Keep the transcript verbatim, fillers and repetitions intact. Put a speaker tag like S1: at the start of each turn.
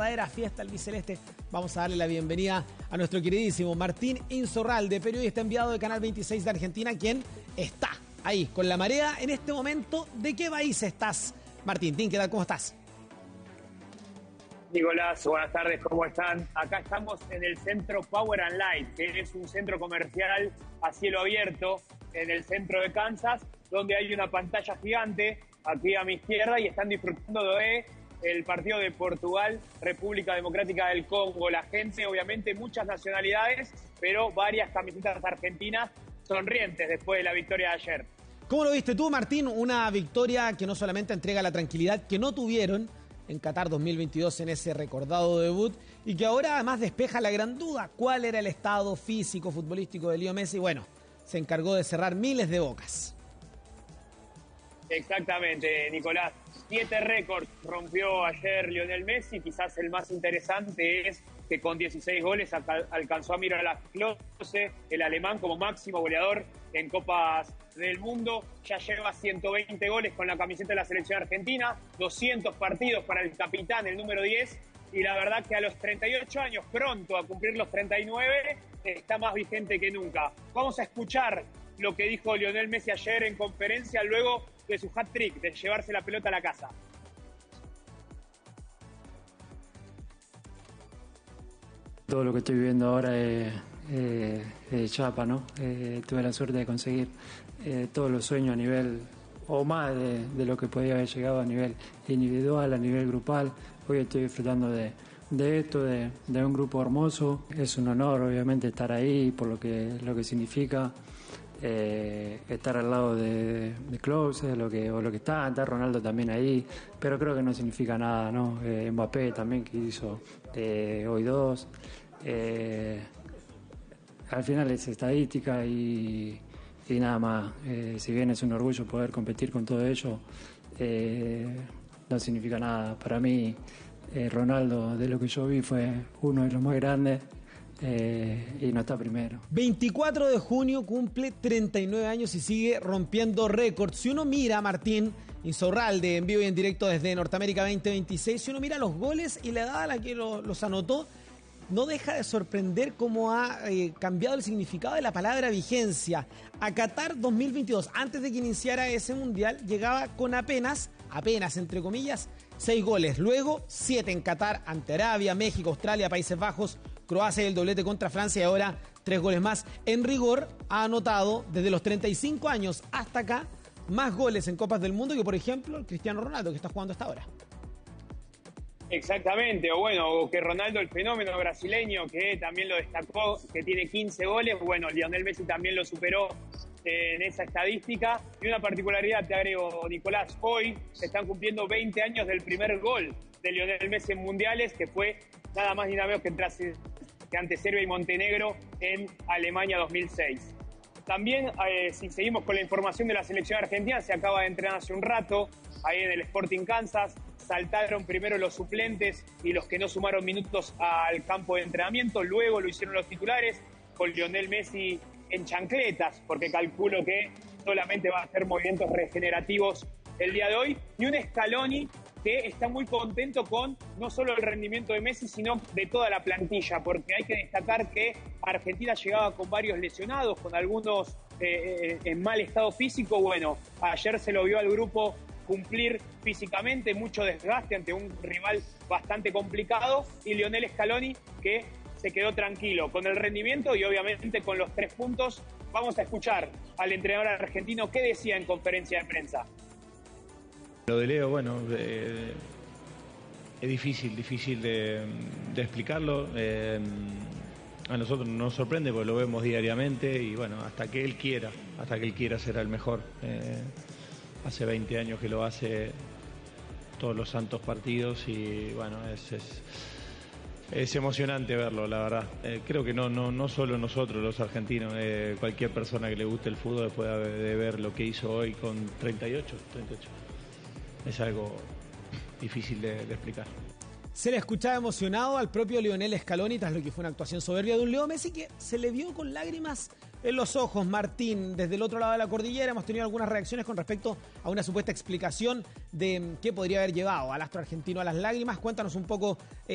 S1: verdadera fiesta albiceleste. Vamos a darle la bienvenida a nuestro queridísimo Martín Insaurralde, periodista enviado de Canal veintiséis de Argentina, quien está ahí con la marea en este momento. ¿De qué país estás, Martín? ¿Qué tal? ¿Cómo estás?
S2: Nicolás, buenas tardes, ¿cómo están? Acá estamos en el centro Power and Light, que es un centro comercial a cielo abierto en el centro de Kansas, donde hay una pantalla gigante aquí a mi izquierda y están disfrutando de el partido de Portugal, República Democrática del Congo. La gente, obviamente, muchas nacionalidades, pero varias camisetas argentinas sonrientes después de la victoria de ayer.
S1: ¿Cómo lo viste tú, Martín? Una victoria que no solamente entrega la tranquilidad que no tuvieron en Qatar dos mil veintidós en ese recordado debut, y que ahora además despeja la gran duda: ¿cuál era el estado físico, futbolístico de Leo Messi? Bueno, se encargó de cerrar miles de bocas.
S2: Exactamente, Nicolás. Siete récords rompió ayer Lionel Messi. Quizás el más interesante es que con dieciséis goles alcanzó a Miroslav Klose, el alemán, como máximo goleador en Copas del Mundo. Ya lleva ciento veinte goles con la camiseta de la selección argentina, doscientos partidos para el capitán, el número diez, y la verdad que a los treinta y ocho años, pronto a cumplir los treinta y nueve, está más vigente que nunca. Vamos a escuchar lo que dijo Lionel Messi ayer en conferencia luego de su hat-trick, de llevarse la pelota a la casa.
S3: Todo lo que estoy viviendo ahora es, es, es chapa, ¿no? Eh, tuve la suerte de conseguir eh, todos los sueños a nivel, o más de, de lo que podía haber llegado a nivel individual, a nivel grupal. Hoy estoy disfrutando de, de esto, de, de un grupo hermoso. Es un honor, obviamente, estar ahí por lo que, lo que significa. Eh, estar al lado de, de Klose, lo que, o lo que está, está Ronaldo también ahí, pero creo que no significa nada, ¿no? Eh, Mbappé también, que hizo eh, hoy dos. Eh, al final es estadística y, y nada más. Eh, si bien es un orgullo poder competir con todo ello, eh, no significa nada. Para mí, eh, Ronaldo, de lo que yo vi, fue uno de los más grandes. Eh, y no está primero.
S1: veinticuatro de junio cumple treinta y nueve años y sigue rompiendo récords. Si uno mira a Martín Insaurralde en vivo y en directo desde Norteamérica veinte veintiséis, si uno mira los goles y la edad a la que lo, los anotó, no deja de sorprender cómo ha eh, cambiado el significado de la palabra vigencia. A Qatar dos mil veintidós, antes de que iniciara ese mundial, llegaba con apenas, apenas entre comillas, seis goles. Luego siete en Qatar ante Arabia, México, Australia, Países Bajos, Croacia y el doblete contra Francia, y ahora tres goles más. En rigor, ha anotado desde los treinta y cinco años hasta acá más goles en Copas del Mundo que, por ejemplo, el Cristiano Ronaldo, que está jugando hasta ahora.
S2: Exactamente, o bueno, o que Ronaldo, el fenómeno brasileño, que también lo destacó, que tiene quince goles, bueno, Lionel Messi también lo superó en esa estadística. Y una particularidad te agrego, Nicolás: hoy se están cumpliendo veinte años del primer gol de Lionel Messi en mundiales, que fue nada más ni nada menos que, tras, que ante Serbia y Montenegro en Alemania dos mil seis. También, eh, si seguimos con la información de la selección argentina, se acaba de entrenar hace un rato ahí en el Sporting Kansas. Saltaron primero los suplentes y los que no sumaron minutos al campo de entrenamiento, luego lo hicieron los titulares, con Lionel Messi en chancletas, porque calculo que solamente va a hacer movimientos regenerativos el día de hoy, y un Scaloni que está muy contento con no solo el rendimiento de Messi, sino de toda la plantilla, porque hay que destacar que Argentina llegaba con varios lesionados, con algunos eh, en mal estado físico. Bueno, ayer se lo vio al grupo cumplir físicamente, mucho desgaste ante un rival bastante complicado, y Lionel Scaloni que se quedó tranquilo con el rendimiento y obviamente con los tres puntos. Vamos a escuchar al entrenador argentino qué decía en conferencia de prensa.
S4: Lo de Leo, bueno, eh, es difícil, difícil de, de explicarlo. Eh, a nosotros nos sorprende porque lo vemos diariamente y bueno, hasta que él quiera, hasta que él quiera será el mejor. Eh, hace veinte años que lo hace todos los santos partidos y bueno, es, es, es emocionante verlo, la verdad. Eh, creo que no, no, no solo nosotros los argentinos, eh, cualquier persona que le guste el fútbol después de ver lo que hizo hoy con treinta y ocho. Es algo difícil de, de explicar.
S1: Se le escuchaba emocionado al propio Lionel Scaloni tras lo que fue una actuación soberbia de un Leo Messi que se le vio con lágrimas en los ojos. Martín, desde el otro lado de la cordillera hemos tenido algunas reacciones con respecto a una supuesta explicación de qué podría haber llevado al astro argentino a las lágrimas. Cuéntanos un poco